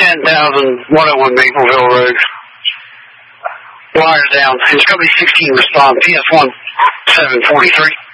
10,101 Mapleville Road. Wires down. It's going to be 16 respond. PS1 743.